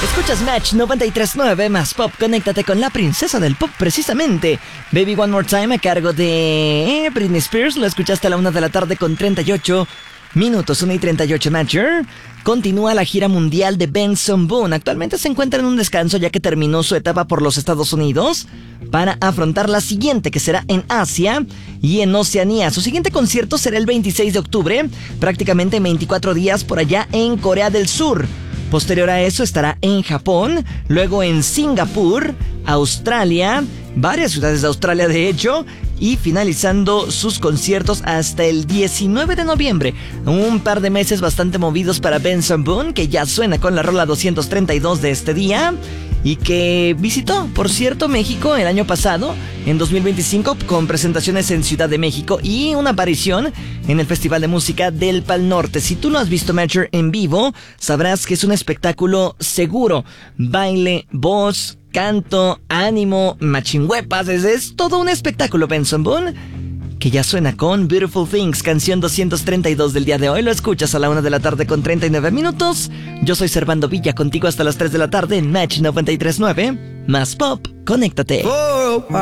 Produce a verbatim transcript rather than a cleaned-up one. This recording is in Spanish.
Escuchas Match noventa y tres punto nueve más Pop. Conéctate con la princesa del pop, precisamente. Baby One More Time a cargo de Britney Spears. Lo escuchaste a la una de la tarde con treinta y ocho minutos. una y treinta y ocho, Matcher. Continúa la gira mundial de Benson Boone. Actualmente se encuentra en un descanso ya que terminó su etapa por los Estados Unidos para afrontar la siguiente, que será en Asia y en Oceanía. Su siguiente concierto será el veintiséis de octubre, prácticamente veinticuatro días por allá en Corea del Sur. Posterior a eso estará en Japón, luego en Singapur, Australia, varias ciudades de Australia de hecho, y finalizando sus conciertos hasta el diecinueve de noviembre. Un par de meses bastante movidos para Benson Boone, que ya suena con la rola doscientos treinta y dos de este día, y que visitó, por cierto, México el año pasado, en dos mil veinticinco, con presentaciones en Ciudad de México y una aparición en el Festival de Música del Pal Norte. Si tú lo has visto, Matcher, en vivo, sabrás que es un espectáculo seguro. Baile, voz, canto, ánimo, machingüepas, es, es todo un espectáculo, Benson Boone, que ya suena con Beautiful Things, canción doscientos treinta y dos del día de hoy. Lo escuchas a la una de la tarde con treinta y nueve minutos. Yo soy Servando Villa, contigo hasta las tres de la tarde en Match noventa y tres punto nueve. Más Pop, conéctate. Oh,